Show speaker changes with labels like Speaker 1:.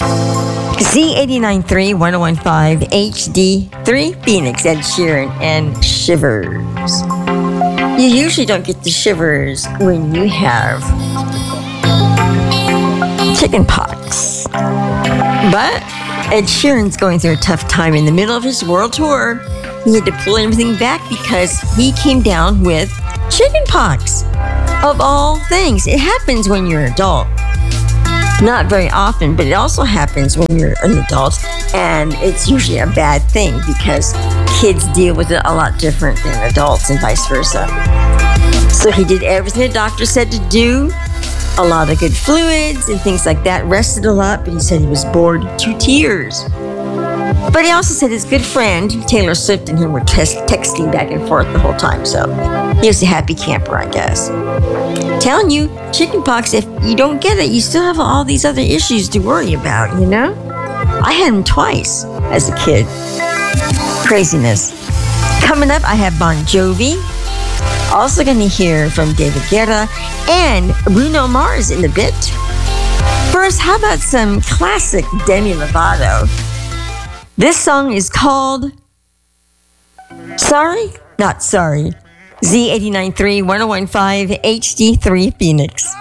Speaker 1: Z89.3, 1015, HD3, Phoenix, Ed Sheeran, and Shivers. You usually don't get the shivers when you have chicken pox. But Ed Sheeran's going through a tough time in the middle of his world tour. He had to pull everything back because he came down with chicken pox. Of all things, it happens when you're an adult. Not very often, but it also happens when you're an adult, and it's usually a bad thing because kids deal with it a lot different than adults and vice versa. So he did everything the doctor said to do, a lot of good fluids and things like that, rested a lot, but he said he was bored to tears. But he also said his good friend, Taylor Swift, and him were texting back and forth the whole time, so he was a happy camper, I guess. Telling you, chickenpox, if you don't get it, you still have all these other issues to worry about, you know? I had them twice as a kid. Craziness. Coming up, I have Bon Jovi. Also going to hear from David Guetta and Bruno Mars in a bit. First, how about some classic Demi Lovato? This song is called Sorry? Not Sorry. Z89.3, 1015, HD3, Phoenix.